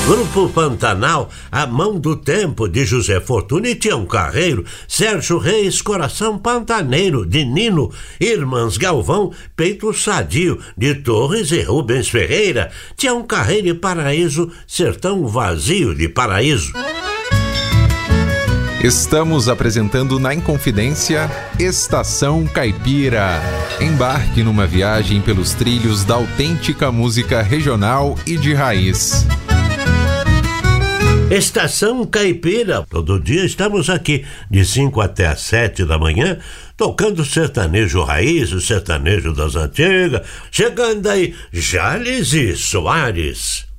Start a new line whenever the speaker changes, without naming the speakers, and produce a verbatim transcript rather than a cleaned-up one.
Grupo Pantanal, A Mão do Tempo, de José Fortuna e Tião Carreiro, Sérgio Reis, Coração Pantaneiro, de Nino, Irmãs Galvão, Peito Sadio, de Torres e Rubens Ferreira, Tião Carreiro e Paraíso, Sertão Vazio, de Paraíso.
Estamos apresentando na Inconfidência Estação Caipira. Embarque numa viagem pelos trilhos da autêntica música regional e de raiz.
Estação Caipira, todo dia estamos aqui de cinco até às sete da manhã, tocando sertanejo raiz, o sertanejo das antigas, chegando aí Jales e Soares.